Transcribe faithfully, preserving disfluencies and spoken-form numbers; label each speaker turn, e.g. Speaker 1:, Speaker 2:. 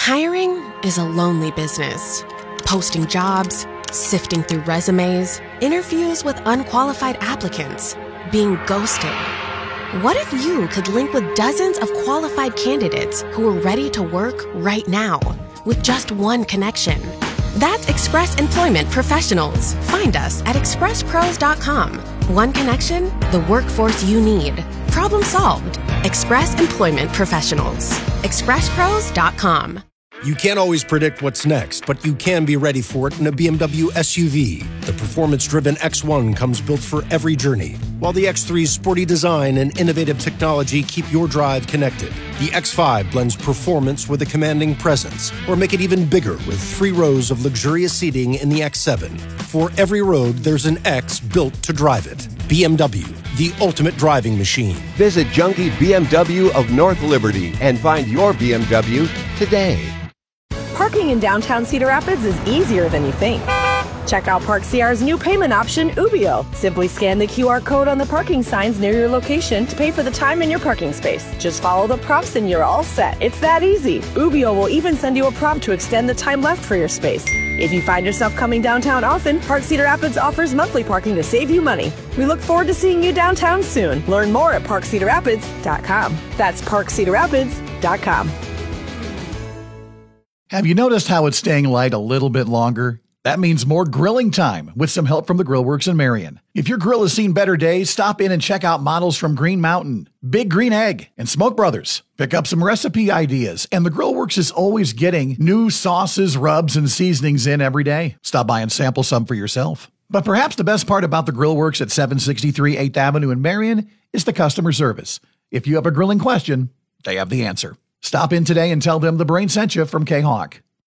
Speaker 1: Hiring is a lonely business. Posting jobs, sifting through resumes, interviews with unqualified applicants, being ghosted. What if you could link with dozens of qualified candidates who are ready to work right now with just one connection? That's Express Employment Professionals. Find us at express pros dot com. One connection, the workforce you need. Problem solved. Express Employment Professionals. express pros dot com.
Speaker 2: You can't always predict what's next, but you can be ready for it in a B M W S U V. The performance-driven X one comes built for every journey, while the X three's sporty design and innovative technology keep your drive connected. The X five blends performance with a commanding presence, or make it even bigger with three rows of luxurious seating in the X seven. For every road, there's an X built to drive it. B M W, the ultimate driving machine.
Speaker 3: Visit Junkie B M W of North Liberty and find your B M W today.
Speaker 4: Parking in downtown Cedar Rapids is easier than you think. Check out Park C R's new payment option, Ubio. Simply scan the Q R code on the parking signs near your location to pay for the time in your parking space. Just follow the prompts and you're all set. It's that easy. Ubio will even send you a prompt to extend the time left for your space. If you find yourself coming downtown often, Park Cedar Rapids offers monthly parking to save you money. We look forward to seeing you downtown soon. Learn more at park cedar rapids dot com. That's park cedar rapids dot com.
Speaker 5: Have you noticed how it's staying light a little bit longer? That means more grilling time with some help from the Grill Works in Marion. If your grill has seen better days, stop in and check out models from Green Mountain, Big Green Egg, and Smoke Brothers. Pick up some recipe ideas, and the Grill Works is always getting new sauces, rubs, and seasonings in every day. Stop by and sample some for yourself. But perhaps the best part about the Grill Works at seven sixty-three eighth Avenue in Marion is the customer service. If you have a grilling question, they have the answer. Stop in today and tell them the brain sent you from K-Hawk.